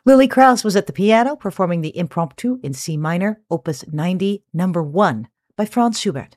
Lily Krauss was at the piano performing the Impromptu in C minor, Opus 90, number 1 by Franz Schubert.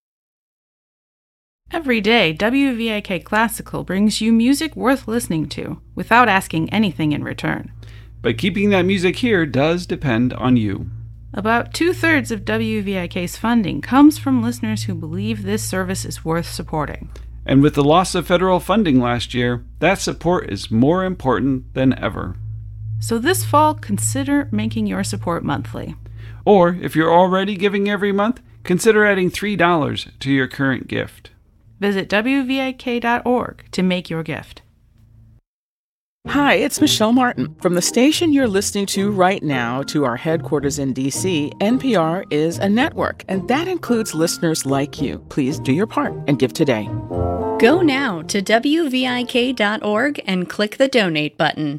Every day, WVIK Classical brings you music worth listening to without asking anything in return. But keeping that music here does depend on you. About 2/3 of WVIK's funding comes from listeners who believe this service is worth supporting. And with the loss of federal funding last year, that support is more important than ever. So this fall, consider making your support monthly. Or, if you're already giving every month, consider adding $3 to your current gift. Visit WVIK.org to make your gift. Hi, it's Michelle Martin. From the station you're listening to right now to our headquarters in D.C., NPR is a network, and that includes listeners like you. Please do your part and give today. Go now to WVIK.org and click the donate button.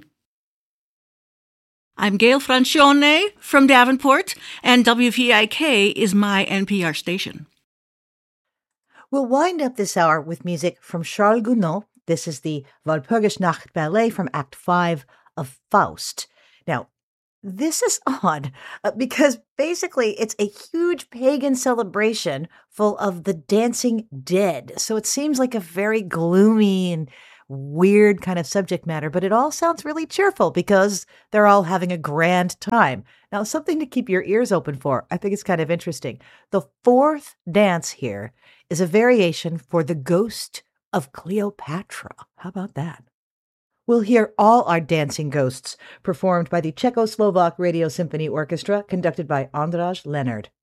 I'm Gail Francione from Davenport, and WVIK is my NPR station. We'll wind up this hour with music from Charles Gounod. This is the Walpurgisnacht Ballet from Act 5 of Faust. Now, this is odd because basically it's a huge pagan celebration full of the dancing dead. So it seems like a very gloomy and weird kind of subject matter, but it all sounds really cheerful because they're all having a grand time. Now, something to keep your ears open for. I think it's kind of interesting. The fourth dance here is a variation for the Ghost of Cleopatra. How about that? We'll hear all our dancing ghosts performed by the Czechoslovak Radio Symphony Orchestra, conducted by Andras Leonard.